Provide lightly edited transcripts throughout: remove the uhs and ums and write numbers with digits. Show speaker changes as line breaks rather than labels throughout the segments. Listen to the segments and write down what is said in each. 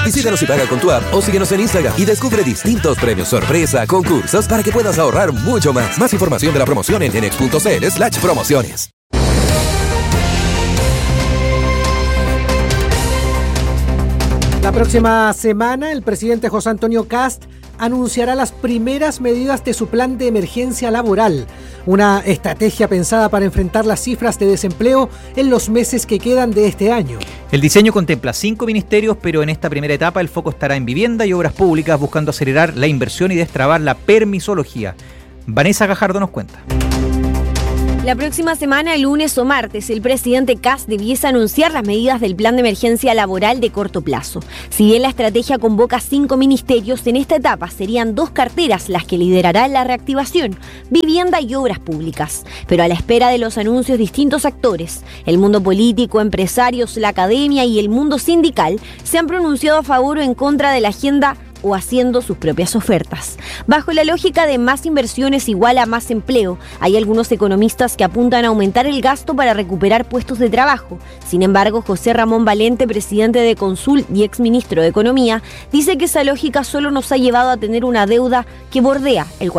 Visítanos y paga con tu app o síguenos en Instagram y descubre distintos premios sorpresa, concursos para que puedas ahorrar mucho más. Más información de la promoción en enex.cl/promociones.
La próxima semana, el presidente José Antonio Kast anunciará las primeras medidas de su plan de emergencia laboral, una estrategia pensada para enfrentar las cifras de desempleo en los meses que quedan de este año.
El diseño contempla 5 ministerios, pero en esta primera etapa el foco estará en vivienda y obras públicas, buscando acelerar la inversión y destrabar la permisología. Vanessa Gajardo nos cuenta.
La próxima semana, lunes o martes, el presidente Kast debiese anunciar las medidas del plan de emergencia laboral de corto plazo. Si bien la estrategia convoca 5 ministerios, en esta etapa serían 2 carteras las que liderarán la reactivación, vivienda y obras públicas. Pero a la espera de los anuncios, distintos actores, el mundo político, empresarios, la academia y el mundo sindical, se han pronunciado a favor o en contra de la agenda o haciendo sus propias ofertas. Bajo la lógica de más inversiones igual a más empleo, hay algunos economistas que apuntan a aumentar el gasto para recuperar puestos de trabajo. Sin embargo, José Ramón Valente, presidente de Consul y exministro de Economía, dice que esa lógica solo nos ha llevado a tener una deuda que bordea el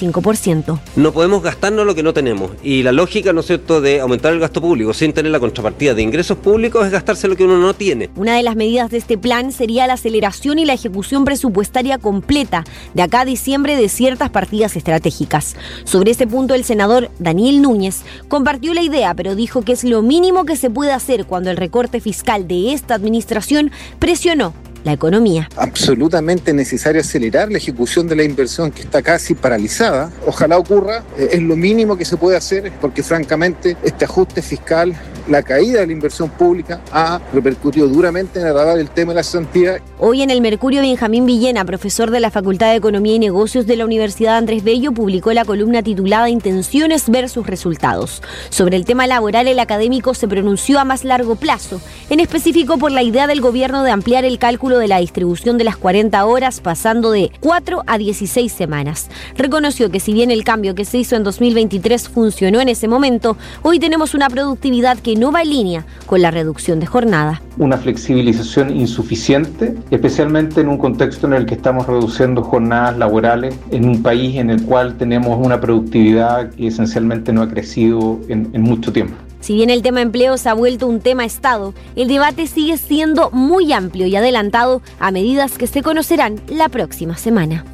45%.
No podemos gastarnos lo que no tenemos, y la lógica, ¿no es cierto?, de aumentar el gasto público sin tener la contrapartida de ingresos públicos es gastarse lo que uno no tiene.
Una de las medidas de este plan sería la aceleración y la ejecución presupuestaria completa de acá a diciembre de ciertas partidas estratégicas. Sobre ese punto, el senador Daniel Núñez compartió la idea, pero dijo que es lo mínimo que se puede hacer cuando el recorte fiscal de esta administración presionó la economía.
Absolutamente necesario acelerar la ejecución de la inversión que está casi paralizada. Ojalá ocurra, es lo mínimo que se puede hacer, porque francamente este ajuste fiscal, la caída de la inversión pública ha repercutido duramente en agravar el tema de la cesantía.
Hoy en el Mercurio, Benjamín Villena, profesor de la Facultad de Economía y Negocios de la Universidad Andrés Bello, publicó la columna titulada Intenciones versus Resultados. Sobre el tema laboral, el académico se pronunció a más largo plazo, en específico por la idea del gobierno de ampliar el cálculo de la distribución de las 40 horas, pasando de 4 a 16 semanas. Reconoció que si bien el cambio que se hizo en 2023 funcionó en ese momento, hoy tenemos una productividad que no va en línea con la reducción de jornada.
Una flexibilización insuficiente, especialmente en un contexto en el que estamos reduciendo jornadas laborales en un país en el cual tenemos una productividad que esencialmente no ha crecido en mucho tiempo.
Si bien el tema empleo se ha vuelto un tema Estado, el debate sigue siendo muy amplio y adelantado a medidas que se conocerán la próxima semana.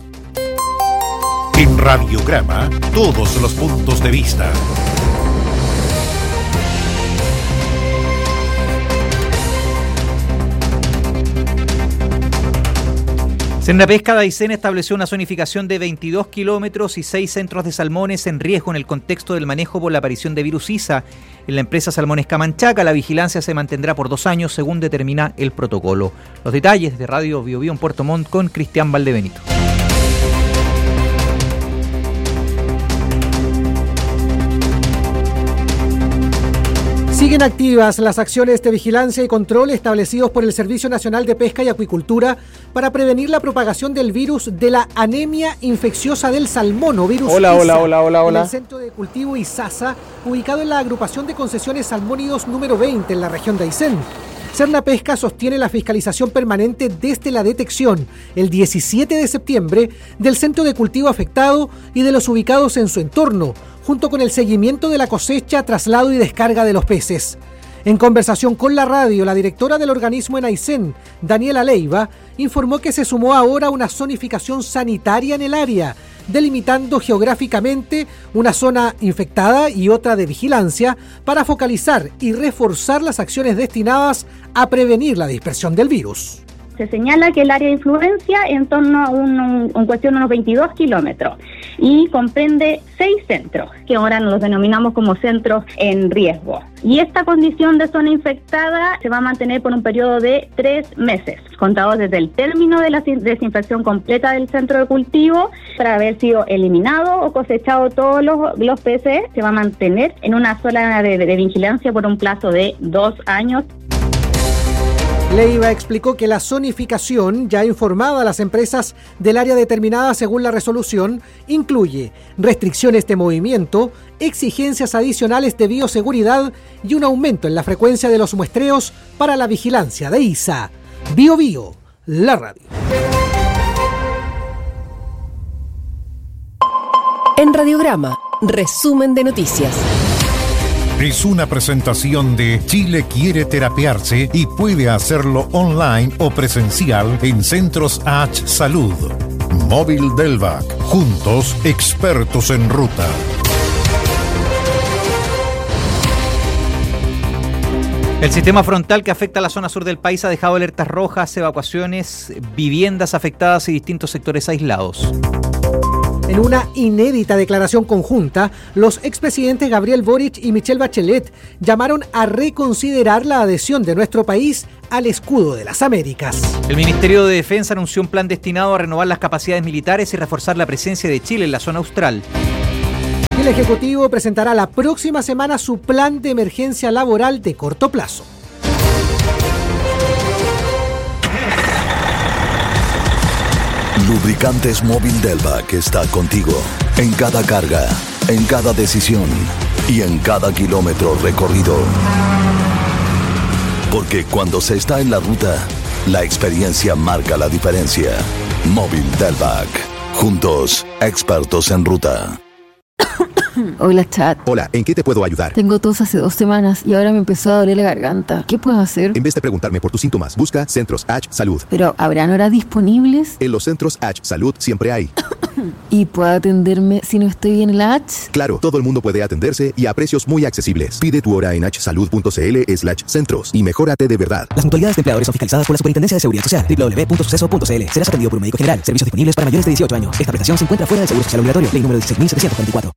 En Radiograma, todos los puntos de vista.
Senapesca de Aysén estableció una zonificación de 22 kilómetros y 6 centros de salmones en riesgo en el contexto del manejo por la aparición de virus ISA. En la empresa Salmones Camanchaca, la vigilancia se mantendrá por 2 años, según determina el protocolo. Los detalles de Radio Biobío en Puerto Montt con Cristian Valdebenito.
Siguen activas las acciones de vigilancia y control establecidos por el Servicio Nacional de Pesca y Acuicultura para prevenir la propagación del virus de la anemia infecciosa del salmón o virus ISA, en el centro de cultivo Isasa, ubicado en la agrupación de concesiones Salmónidos número 20 en la región de Aysén. Sernapesca sostiene la fiscalización permanente desde la detección, el 17 de septiembre, del centro de cultivo afectado y de los ubicados en su entorno, junto con el seguimiento de la cosecha, traslado y descarga de los peces. En conversación con la radio, la directora del organismo en Aysén, Daniela Leiva, informó que se sumó ahora una zonificación sanitaria en el área, delimitando geográficamente una zona infectada y otra de vigilancia para focalizar y reforzar las acciones destinadas a prevenir la dispersión del virus.
Se señala que el área de influencia en torno a en cuestión de unos 22 kilómetros y comprende 6 centros, que ahora nos los denominamos como centros en riesgo. Y esta condición de zona infectada se va a mantener por un periodo de 3 meses, contados desde el término de la desinfección completa del centro de cultivo, para haber sido eliminado o cosechado todos los peces. Se va a mantener en una zona de vigilancia por un plazo de 2 años.
Leiva explicó que la zonificación, ya informada a las empresas del área determinada según la resolución, incluye restricciones de movimiento, exigencias adicionales de bioseguridad y un aumento en la frecuencia de los muestreos para la vigilancia de ISA. Biobío, la radio.
En Radiograma, resumen de noticias.
Es una presentación de Chile quiere terapiarse y puede hacerlo online o presencial en Centros H Salud. Móvil Delvac, juntos expertos en ruta.
El sistema frontal que afecta a la zona sur del país ha dejado alertas rojas, evacuaciones, viviendas afectadas y distintos sectores aislados.
En una inédita declaración conjunta, los expresidentes Gabriel Boric y Michelle Bachelet llamaron a reconsiderar la adhesión de nuestro país al escudo de las Américas.
El Ministerio de Defensa anunció un plan destinado a renovar las capacidades militares y reforzar la presencia de Chile en la zona austral.
El Ejecutivo presentará la próxima semana su plan de emergencia laboral de corto plazo.
Lubricantes Móvil Delvac está contigo en cada carga, en cada decisión y en cada kilómetro recorrido. Porque cuando se está en la ruta, la experiencia marca la diferencia. Móvil Delvac. Juntos, expertos en ruta.
Hola, chat.
Hola, ¿en qué te puedo ayudar?
Tengo tos hace 2 semanas y ahora me empezó a doler la garganta. ¿Qué puedo hacer?
En vez de preguntarme por tus síntomas, busca Centros H Salud.
¿Pero habrán horas disponibles?
En los Centros H Salud siempre hay.
¿Y puedo atenderme si no estoy bien en la H?
Claro, todo el mundo puede atenderse y a precios muy accesibles. Pide tu hora en hsalud.cl/centros y mejórate de verdad.
Las mutualidades de empleadores son fiscalizadas por la Superintendencia de Seguridad Social. www.suceso.cl. Serás atendido por un médico general. Servicios disponibles para mayores de 18 años. Esta prestación se encuentra fuera del Seguro Social Obligatorio. Ley número 16.744.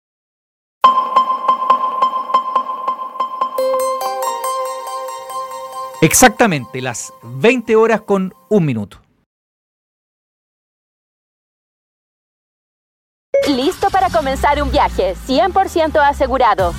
Exactamente, las 20 horas con 1 minuto.
Listo para comenzar un viaje 100% asegurado.